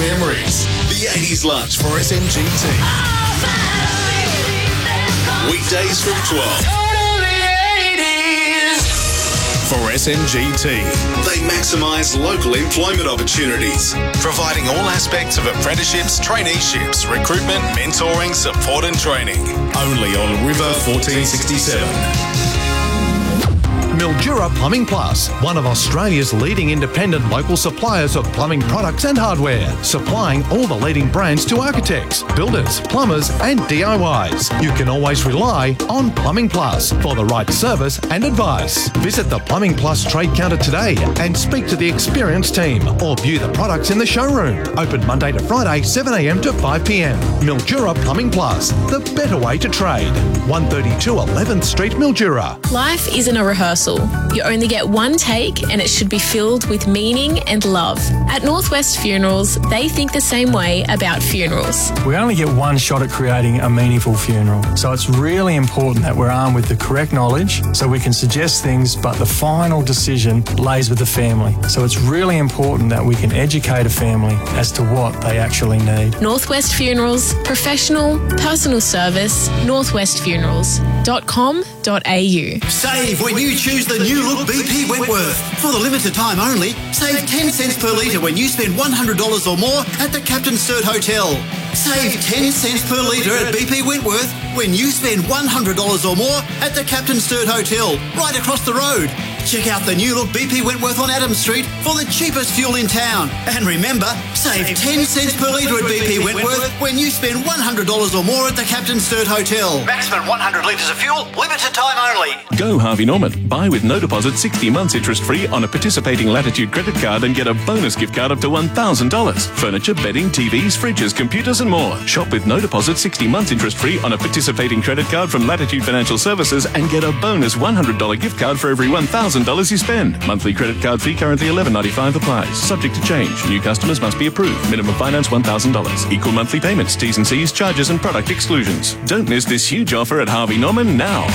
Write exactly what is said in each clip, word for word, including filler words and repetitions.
memories. The eighties lunch for S M G T. Weekdays from twelve. For S M G T, they maximise local employment opportunities, providing all aspects of apprenticeships, traineeships, recruitment, mentoring, support and training. Only on River fourteen sixty-seven. Mildura Plumbing Plus, one of Australia's leading independent local suppliers of plumbing products and hardware, supplying all the leading brands to architects, builders, plumbers and D I Ys. You can always rely on Plumbing Plus for the right service and advice. Visit the Plumbing Plus trade counter today and speak to the experienced team or view the products in the showroom. Open Monday to Friday, seven a m to five p m. Mildura Plumbing Plus, the better way to trade. one thirty-two eleventh Street, Mildura. Life isn't a rehearsal. You only get one take and it should be filled with meaning and love. At Northwest Funerals, they think the same way about funerals. We only get one shot at creating a meaningful funeral, so it's really important that we're armed with the correct knowledge so we can suggest things, but the final decision lays with the family. So it's really important that we can educate a family as to what they actually need. Northwest Funerals, professional, personal service, northwest funerals dot com dot a u. Save when you choose the new look B P Wentworth. For the limited time only, save ten cents per litre when you spend one hundred dollars or more at the Captain Sturt Hotel. Save ten cents per litre at B P Wentworth when you spend one hundred dollars or more at the Captain Sturt Hotel, right across the road. Check out the new look B P Wentworth on Adams Street for the cheapest fuel in town. And remember, save ten cents per litre at B P Wentworth when you spend one hundred dollars or more at the Captain Sturt Hotel. Maximum one hundred litres of fuel, limited time only. Go Harvey Norman. Buy with no deposit sixty months interest free on a participating Latitude credit card and get a bonus gift card up to one thousand dollars. Furniture, bedding, T Vs, fridges, computers and more. Shop with no deposit sixty months interest free on a participating credit card from Latitude Financial Services and get a bonus one hundred dollars gift card for every one thousand dollars you spend. Monthly credit card fee currently eleven ninety-five applies. Subject to change. New customers must be approved. Minimum finance one thousand dollars. Equal monthly payments. T's and C's, charges and product exclusions. Don't miss this huge offer at Harvey Norman now.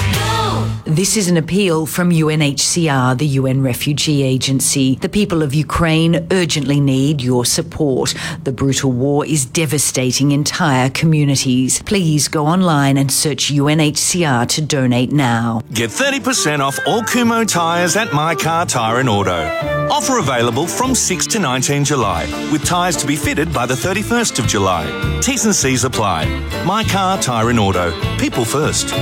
This is an appeal from U N H C R, the U N Refugee Agency. The people of Ukraine urgently need your support. The brutal war is devastating entire communities. Please go online and search U N H C R to donate now. Get thirty percent off all Kumho tyres at My Car Tyre and Auto. Offer available from six to nineteen July, with tyres to be fitted by the thirty-first of July. T's and C's apply. My Car Tyre and Auto. People first.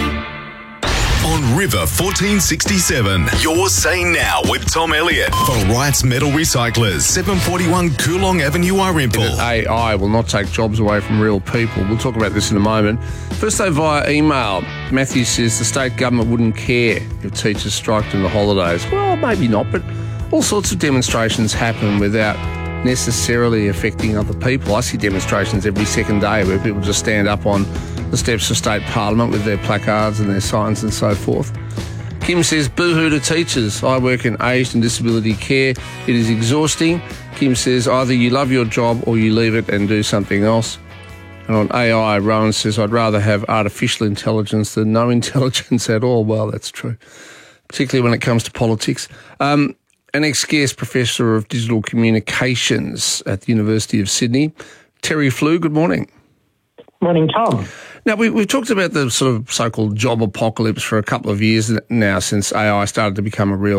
On River fourteen sixty-seven, your Say Now with Tom Elliott for Wrights Metal Recyclers, seven forty-one Coolong Avenue, Arimple. A I will not take jobs away from real people. We'll talk about this in a moment. First, though, via email, Matthew says the state government wouldn't care if teachers striked in the holidays. Well, maybe not, but all sorts of demonstrations happen without necessarily affecting other people. I see demonstrations every second day where people just stand up on the steps of State Parliament with their placards and their signs and so forth. Kim says, boo-hoo to teachers. I work in aged and disability care. It is exhausting. Kim says, either you love your job or you leave it and do something else. And on A I, Rowan says, I'd rather have artificial intelligence than no intelligence at all. Well, that's true, particularly when it comes to politics. Um, an ex-guest professor of digital communications at the University of Sydney, Terry Flew, good morning. Morning, Tom. Now, we, we've talked about the sort of so-called job apocalypse for a couple of years now since A I started to become a real